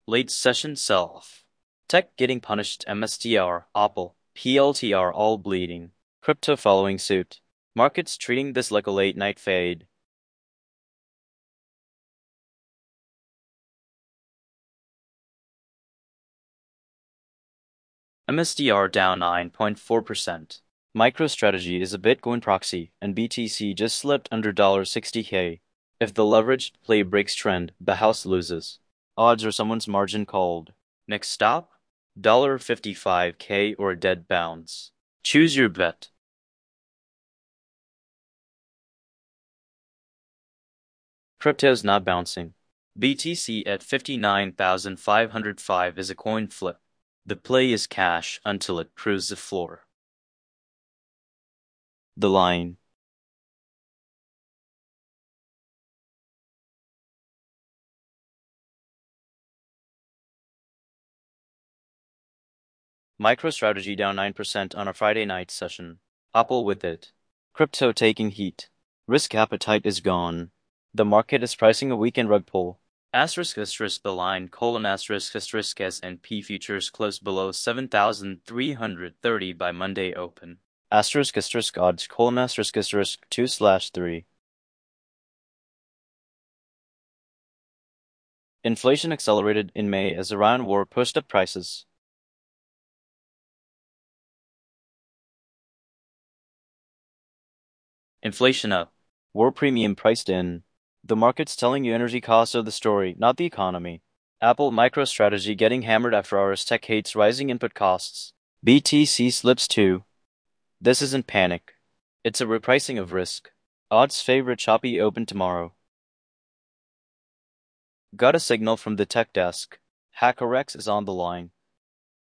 Late session sell-off. Tech getting punished, MSTR, Apple, PLTR all bleeding. Crypto following suit. Markets treating this like a late night fade. MSTR down 9.4%. MicroStrategy is a Bitcoin proxy, and BTC just slipped under $60K. If the leveraged play breaks trend, the house loses. Odds are someone's margin called. Next stop? $55K or a dead bounce. Choose your bet. Crypto's not bouncing. BTC at 59,505 is a coin flip. The play is cash until it proves the floor. The line. MicroStrategy down 9% on a Friday night session. Apple with it. Crypto taking heat. Risk appetite is gone. The market is pricing a weekend rug pull. Asterisk the line, asterisk S&P futures close below 7,330 by Monday open. Asterisk odds, asterisk 2/3. Inflation accelerated in May as Iran war pushed up prices. Inflation up. War premium priced in. The market's telling you energy costs are the story, not the economy. Apple MicroStrategy getting hammered after Ars Tech hates rising input costs. BTC slips too. This isn't panic. It's a repricing of risk. Odds favor choppy open tomorrow. Got a signal from the tech desk. HackerX is on the line.